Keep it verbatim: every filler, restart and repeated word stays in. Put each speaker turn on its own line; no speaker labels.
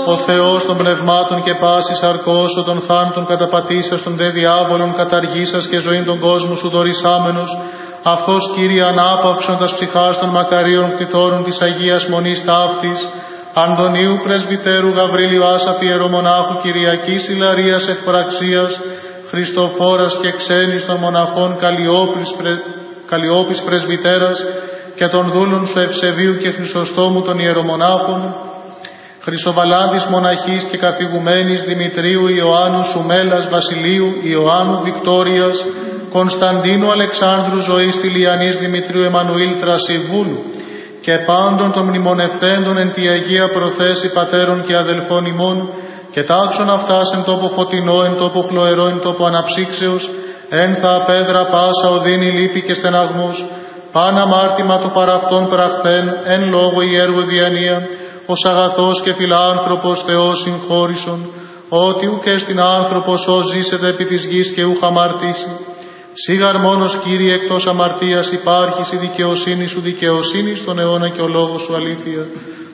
ο Θεός των πνευμάτων και πάσης αρκώσω των θάνατων καταπατήσας των δε διάβολων καταργήσας και ζωήν των κόσμου σου δωρησάμενος, αυτός Κύριε ανάπαυσον τας ψυχάς των μακαρίων κτητόρων της Αγίας Μονής ταύτης, Αντωνίου Πρεσβυτέρου Γαβρίλιου Άσαφη Ιερομονάχου Κυριακής Ιλαρίας Εκπραξίας, Χριστοφόρας και ξένης των μοναχών Καλλιόπης, πρε... Καλλιόπης Πρεσβυτέρας και των δούλων σου Ευσεβίου και Χρυσοστόμου των Ιερομονάχων, Χρυσοβαλάντης μοναχής και καθηγουμένης Δημητρίου Ιωάννου Σουμέλας Βασιλείου Ιωάννου Βικτόριας, Κωνσταντίνου Αλεξάνδρου Ζωής Τηλιανής Δημητρίου Εμμανουήλ Τρασιβούλου και πάντων των μνημονευθέντων εν τη Αγία Προθέση πατέρων και αδελφών ημών, και τάξον αυτάς εν τόπο φωτεινό, εν τόπο χλωερό, εν τόπο αναψύξεως, εν θα απέδρα πάσα οδύνη λύπη και στεναγμούς, παν αμάρτημα το παραυτόν πραχθέν, εν λόγω η έργο διανία, ως αγαθός και φιλάνθρωπος Θεός συγχώρησον, ότι ουκ εστιν άνθρωπος ως ζήσεται επί της γης και ούχ αμαρτήσει. Σίγαρ μόνος Κύριε εκτός αμαρτίας υπάρχεις, η δικαιοσύνη σου δικαιοσύνη στον αιώνα και ο λόγος σου αλήθεια.